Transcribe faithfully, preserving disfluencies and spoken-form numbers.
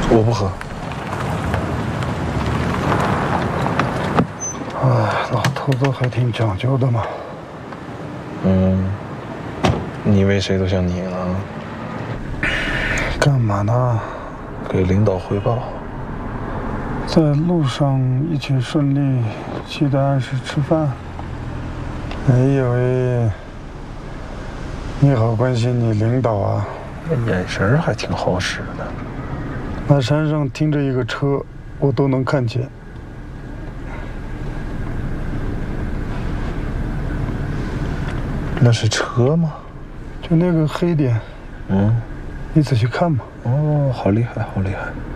我不喝。 哎，老头子还挺讲究的嘛。 嗯，你以为谁都像你呢？ 干嘛呢？ 给领导汇报。 在路上一切顺利，记得按时吃饭。哎呦喂，你好关心你领导啊！ 眼神还挺好使的。 那山上停着一个车，我都能看见。 那是车吗？ 就那个黑点。 嗯， 你仔细看嘛。 哦，好厉害，好厉害。